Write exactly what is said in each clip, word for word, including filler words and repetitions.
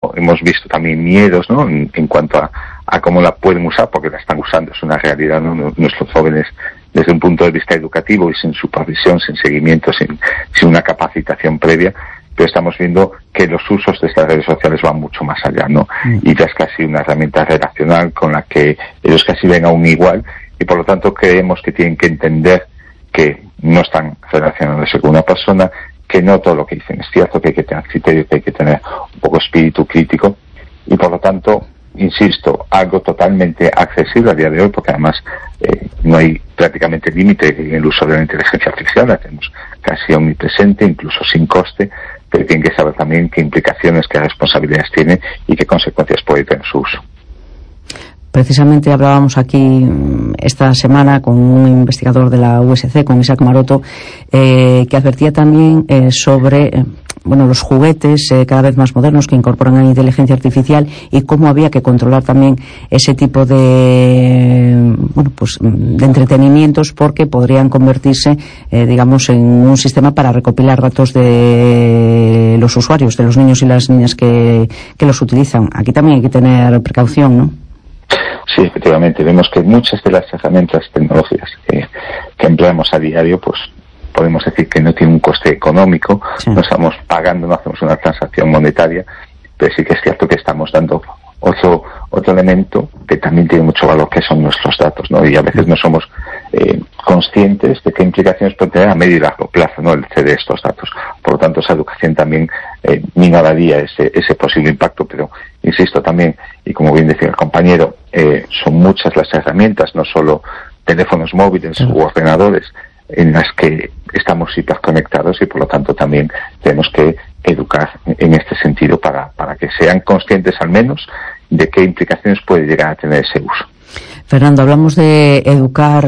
visto hemos visto también miedos, ¿no? En, en cuanto a, a cómo la pueden usar, porque la están usando, es una realidad, ¿no? Nuestros jóvenes, desde un punto de vista educativo y sin supervisión, sin seguimiento, sin, sin una capacitación previa, pero estamos viendo que los usos de estas redes sociales van mucho más allá, ¿no? Mm. Y ya es casi una herramienta relacional con la que ellos casi ven a un igual, y por lo tanto creemos que tienen que entender que no están relacionándose con una persona, que no todo lo que dicen es cierto, que hay que tener criterio, que hay que tener un poco espíritu crítico, y por lo tanto, insisto, algo totalmente accesible a día de hoy, porque además eh, no hay prácticamente límite en el uso de la inteligencia artificial, la tenemos casi omnipresente, incluso sin coste, pero tienen que saber también qué implicaciones, qué responsabilidades tiene y qué consecuencias puede tener su uso. Precisamente hablábamos aquí esta semana con un investigador de la U S C, con Isaac Maroto, eh, que advertía también eh, sobre eh, bueno, los juguetes eh, cada vez más modernos que incorporan la inteligencia artificial y cómo había que controlar también ese tipo de bueno pues de entretenimientos, porque podrían convertirse eh, digamos en un sistema para recopilar datos de los usuarios, de los niños y las niñas que, que los utilizan. Aquí también hay que tener precaución, ¿no? Sí, efectivamente, vemos que muchas de las herramientas tecnológicas que, que empleamos a diario, pues podemos decir que no tienen un coste económico, sí. No estamos pagando, no hacemos una transacción monetaria, pero sí que es cierto que estamos dando otro otro elemento que también tiene mucho valor, que son nuestros datos, ¿no? Y a veces no somos eh, conscientes de qué implicaciones puede tener a medio y largo plazo, ¿no? El ceder estos datos. Por lo tanto, esa educación también eh, minoraría ese, ese posible impacto, pero insisto también, y como bien decía el compañero, eh, son muchas las herramientas, no solo teléfonos móviles sí. u ordenadores, en las que estamos hiperconectados, y por lo tanto también tenemos que educar en este sentido para, para que sean conscientes al menos de qué implicaciones puede llegar a tener ese uso. Fernando, hablamos de educar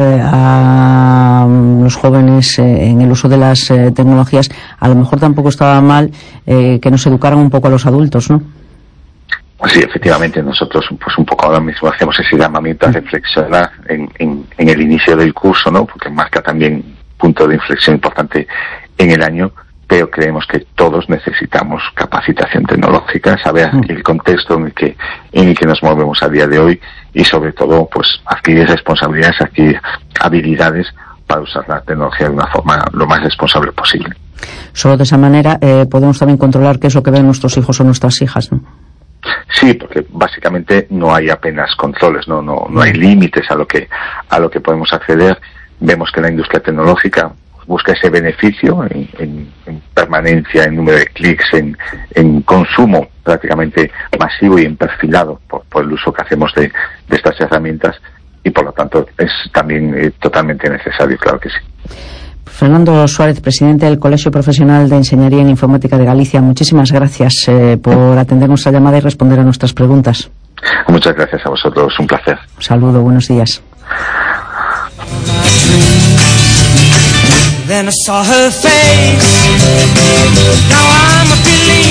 a los jóvenes en el uso de las tecnologías. A lo mejor tampoco estaba mal eh, que nos educaran un poco a los adultos, ¿no? Sí, efectivamente, nosotros pues un poco ahora mismo hacemos ese llamamiento a reflexionar en, en, en el inicio del curso, ¿no? Porque marca también punto de inflexión importante en el año, pero creemos que todos necesitamos capacitación tecnológica, saber el contexto en el que en el que nos movemos a día de hoy, y sobre todo pues adquirir responsabilidades, adquirir habilidades para usar la tecnología de una forma lo más responsable posible. Solo de esa manera eh, podemos también controlar qué es lo que ven nuestros hijos o nuestras hijas, ¿no? Sí, porque básicamente no hay apenas controles, no no no hay límites a lo que a lo que podemos acceder. Vemos que la industria tecnológica busca ese beneficio en, en, en permanencia, en número de clics, en, en consumo prácticamente masivo y en perfilado por, por el uso que hacemos de, de estas herramientas, y por lo tanto es también eh, totalmente necesario, claro que sí. Fernando Suárez, presidente del Colegio Profesional de Enseñaría en Informática de Galicia, muchísimas gracias eh, por atender nuestra llamada y responder a nuestras preguntas. Muchas gracias a vosotros, un placer. Un saludo, buenos días.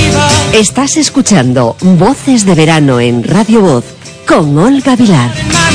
Estás escuchando Voces de Verano en Radio Voz con Olga Vilar.